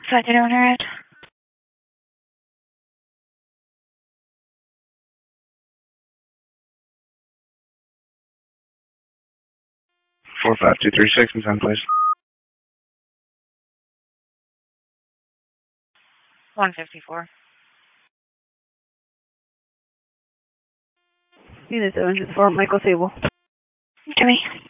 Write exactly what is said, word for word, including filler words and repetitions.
Second owner at four five two three six and ten, please. one fifty-four. Unit seven six four, Michael Sable. Jimmy.